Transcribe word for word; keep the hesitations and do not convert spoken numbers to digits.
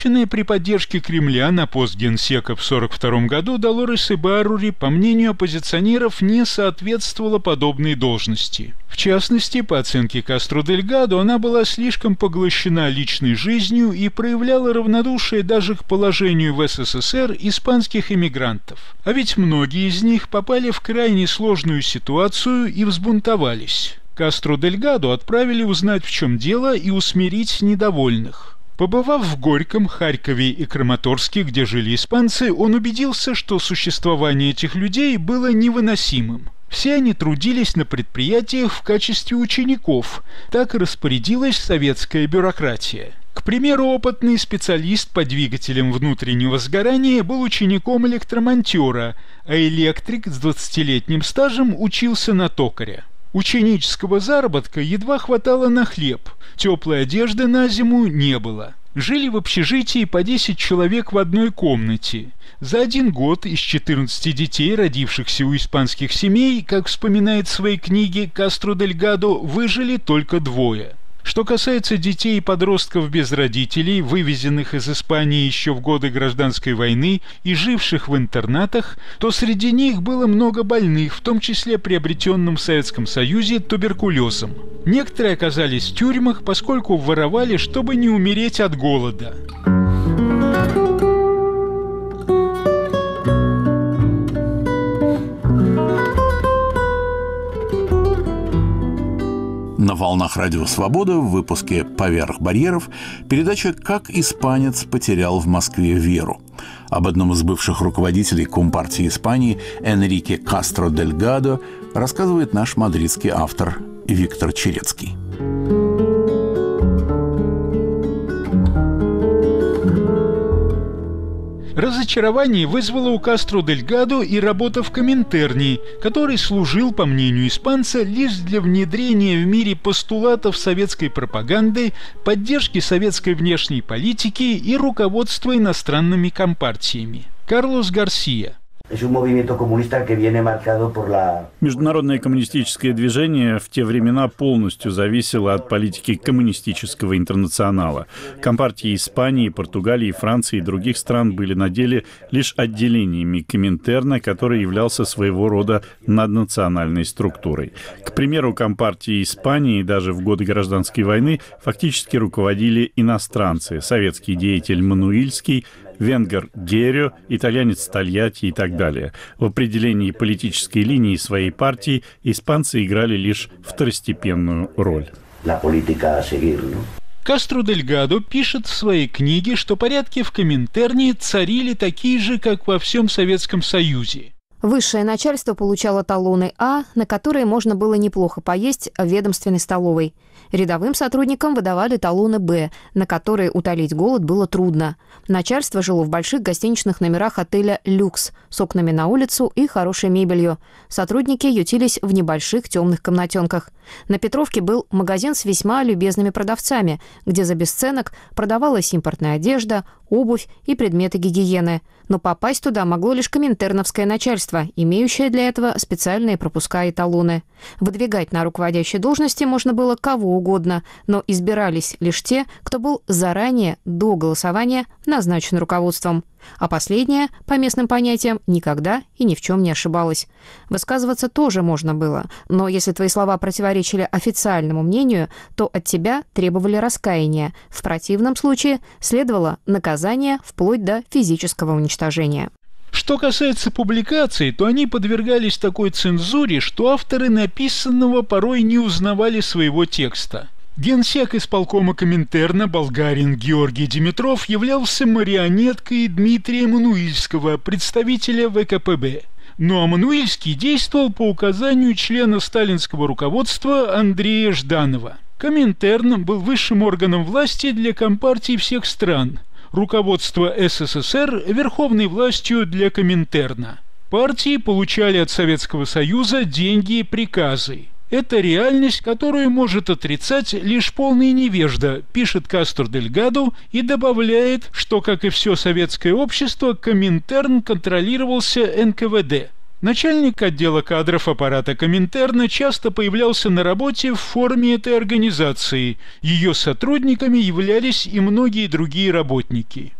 При поддержке Кремля на пост генсека в сорок втором году Долорес Ибаррури, по мнению оппозиционеров, не соответствовала подобной должности. В частности, по оценке Кастро-Дельгадо, она была слишком поглощена личной жизнью и проявляла равнодушие даже к положению в СССР испанских эмигрантов. А ведь многие из них попали в крайне сложную ситуацию и взбунтовались. Кастро-Дельгадо отправили узнать, в чем дело, и усмирить недовольных. Побывав в Горьком, Харькове и Краматорске, где жили испанцы, он убедился, что существование этих людей было невыносимым. Все они трудились на предприятиях в качестве учеников, так распорядилась советская бюрократия. К примеру, опытный специалист по двигателям внутреннего сгорания был учеником электромонтера, а электрик с двадцатилетним стажем учился на токаря. Ученического заработка едва хватало на хлеб, теплой одежды на зиму не было. Жили в общежитии по десять человек в одной комнате. За один год из четырнадцати детей, родившихся у испанских семей, как вспоминает в своей книге Кастро-Дельгадо, выжили только двое. Что касается детей и подростков без родителей, вывезенных из Испании еще в годы Гражданской войны и живших в интернатах, то среди них было много больных, в том числе приобретенным в Советском Союзе туберкулезом. Некоторые оказались в тюрьмах, поскольку воровали, чтобы не умереть от голода. На волнах Радио Свобода в выпуске «Поверх барьеров» передача «Как испанец потерял в Москве веру». Об одном из бывших руководителей Компартии Испании Энрике Кастро-Дельгадо рассказывает наш мадридский автор Виктор Черецкий. Разочарование вызвало у Кастро-Дельгадо и работа в Коминтерне, который служил, по мнению испанца, лишь для внедрения в мире постулатов советской пропаганды, поддержки советской внешней политики и руководства иностранными компартиями. Карлос Гарсия. Международное коммунистическое движение в те времена полностью зависело от политики коммунистического интернационала. Компартии Испании, Португалии, Франции и других стран были на деле лишь отделениями Коминтерна, который являлся своего рода наднациональной структурой. К примеру, Компартии Испании даже в годы Гражданской войны фактически руководили иностранцы: советский деятель Мануильский, венгер Геррио, итальянец Тольятти и так далее. В определении политической линии своей партии испанцы играли лишь второстепенную роль. Кастро-Дельгадо пишет в своей книге, что порядки в Коминтерне царили такие же, как во всем Советском Союзе. Высшее начальство получало талоны А, на которые можно было неплохо поесть в ведомственной столовой. Рядовым сотрудникам выдавали талоны Б, на которые утолить голод было трудно. Начальство жило в больших гостиничных номерах отеля «Люкс» с окнами на улицу и хорошей мебелью. Сотрудники ютились в небольших темных комнатенках. На Петровке был магазин с весьма любезными продавцами, где за бесценок продавалась импортная одежда, обувь и предметы гигиены. Но попасть туда могло лишь коминтерновское начальство, имеющее для этого специальные пропуска и талоны. Выдвигать на руководящие должности можно было кого угодно, но избирались лишь те, кто был заранее, до голосования, назначен руководством. А последняя, по местным понятиям, никогда и ни в чем не ошибалась. Высказываться тоже можно было, но если твои слова противоречили официальному мнению, то от тебя требовали раскаяния. В противном случае следовало наказание вплоть до физического уничтожения. Что касается публикаций, то они подвергались такой цензуре, что авторы написанного порой не узнавали своего текста. Генсек исполкома Коминтерна болгарин Георгий Димитров являлся марионеткой Дмитрия Мануильского, представителя ВКПБ. Ну а Мануильский действовал по указанию члена сталинского руководства Андрея Жданова. Коминтерн был высшим органом власти для компартий всех стран. Руководство СССР – верховной властью для Коминтерна. Партии получали от Советского Союза деньги и приказы. Это реальность, которую может отрицать лишь полный невежда, пишет Кастро-Дельгадо и добавляет, что, как и все советское общество, Коминтерн контролировался эн ка вэ дэ. Начальник отдела кадров аппарата Коминтерна часто появлялся на работе в форме этой организации. Ее сотрудниками являлись и многие другие работники.